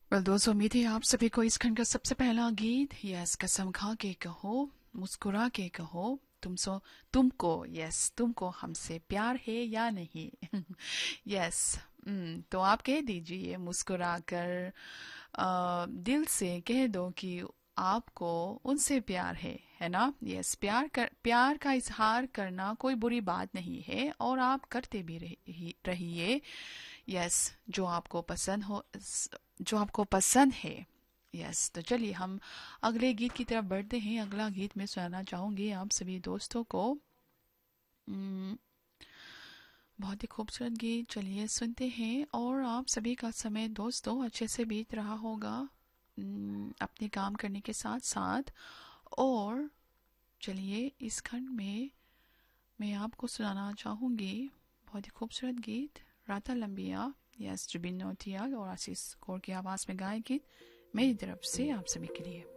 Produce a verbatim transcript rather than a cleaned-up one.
Well दोस्तों, उम्मीद है आप सभी को इस खंड का सबसे पहला गीत यस कसम खा के कहो, मुस्कुरा के कहो, तुम सो तुमको यस तुमको हमसे प्यार है या नहीं। यस। तो आप कह दीजिए मुस्कुरा कर, अ, दिल से कह दो कि आपको उनसे प्यार है है ना। यस, प्यार कर प्यार का इजहार करना कोई बुरी बात नहीं है और आप करते भी रही- रहिए। यस, जो आपको पसंद हो, जो आपको पसंद है। यस, तो चलिए हम अगले गीत की तरफ बढ़ते हैं। अगला गीत मैं सुनाना चाहूंगी आप सभी दोस्तों को। हम्म, बहुत ही खूबसूरत गीत, चलिए सुनते हैं। और आप सभी का समय दोस्तों अच्छे से बीत रहा होगा, हम्म, अपने काम करने के साथ साथ। और चलिए इस खंड में मैं आपको सुनाना चाहूंगी बहुत ही खूबसूरत गीत, राता लंबिया। यस, जुबिन नौटियाल और आशीष कौर की आवाज में गाए गीत मेरी तरफ से आप सभी के लिए।